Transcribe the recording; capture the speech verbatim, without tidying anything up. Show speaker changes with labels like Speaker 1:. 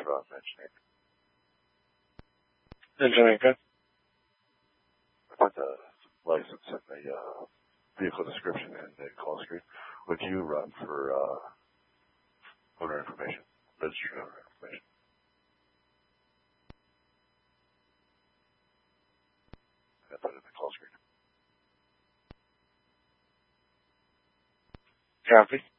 Speaker 1: about mentioning.
Speaker 2: In Jamaica?
Speaker 1: With the license and the uh, vehicle description and the call screen, would you run for uh, owner information, registered owner information? And put it in the call screen.
Speaker 2: Copy.